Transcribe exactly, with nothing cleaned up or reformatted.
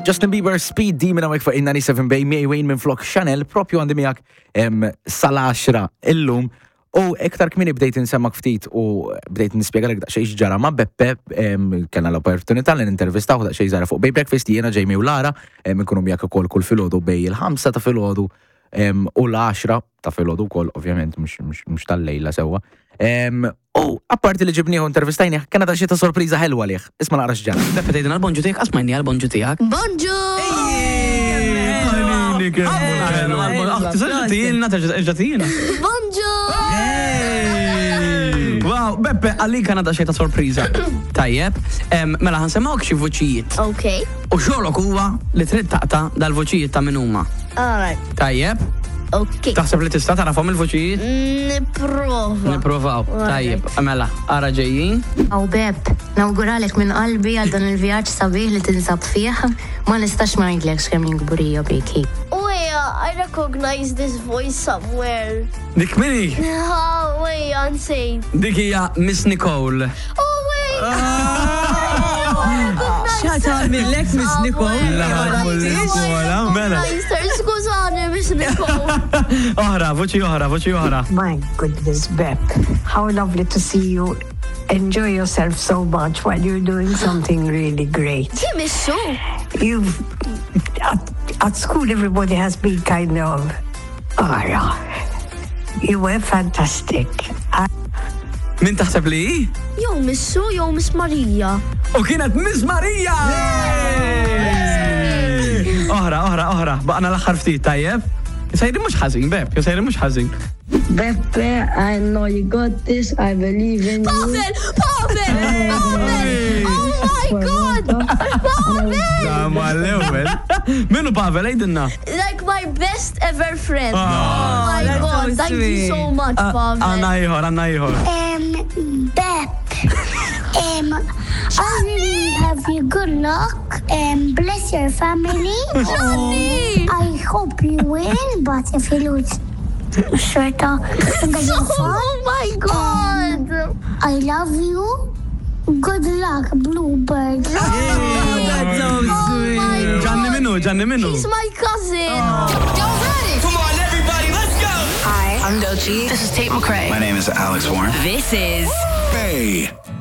Justin Bieber, Speed Demon għawek fa' inna ninety-seven Bay, May Wayne minn flok Chanel, propju għandi miegħek sal-għaxra illum. U ektar kmini bdejt nsemmak ftit u bdejt nispjega lek daqsxejn ġara ma' Beppe, kellna l-opportunità li nintervistaw daqsxejn żgħira fuq Bay Breakfast, jiena Jamie u Lara, nkunu miegħek ukoll kull filgħodu bej il-ħamsa ta' filgħodu u l-għaxra ta' filgħodu wkoll, ovvjament mhux tal-lejla sewwa. U apparti li ġibnieħu intervistajni, kena daqsxejn ta' sorpriża ħelwa lih. Isma' naqra x'ġara. Beppe tgħidilna l-bonġu tiegħek, asmajni għall-bonġu tiegħek. Bonġu! Bonġu! Wow, Beppe, għalli kana da xejta sorpriza. Tajjeb, mela ħansemawk xi vuċijiet. Ok. U xogħlok huwa li trid taqta' dal-vuċijiet ta' min huma. Alright. Tajjeb? Ok. Taħseb li tista' tarafhom il-vuċijiet? Niprofa. Niprovaw. Tajjeb, mela, ara ġejjin. Aw Bepp, nawguralek minn qalbi għal dan il-vjaġġ sabiħ li tinsab fih. Ma nistax ma ngħidlekx kemm jingbурija biki. I recognize this voice somewhere. Dik mini? Oh, wait, unsay. Dik hija Miss Nicole. Oh, wait. Xata millek Miss Nicole. Mela. Skużani, Miss Nicole. Oħra, voċi oħra, voċi oħra. My goodness, Bep. How lovely to see you. Enjoy yourself so much while you're doing something really great. Kim is so. You've at, at school everybody has been kind of oh, yeah. You were fantastic. I, Min taħseb li? Jow Miss Su, jow Miss Marija. U kienet Miss Marija! Oħra, oħra, oħra. Baqna l-aħħar ftit, tajjeb? Jisajri mux ħazin, Beb, jisajri mux ħazin. Beppe, I know you got this, I believe in you. Pavel! Pavel! Pavel! Oh my God! Pavel! Ma l-ewel. Minu Pavel, ejdinna? Like my best ever friend. Oh, oh my that's God, so thank you sweet. so much, Pavel. Anna jħor, Anna jħor. Um, Bep, um, I really have you good luck and bless your family. Johnny! I hope you win, but if you lose, sort of, Oh my God! I love you. Good luck, Bluebird. That's so sweet. Gianni Minu, Gianni Minu. He's my cousin. Y'all ready? Come on, everybody, let's go! Hi, I'm Doechii. This is Tate McRae. My name is Alex Warren. This is Bay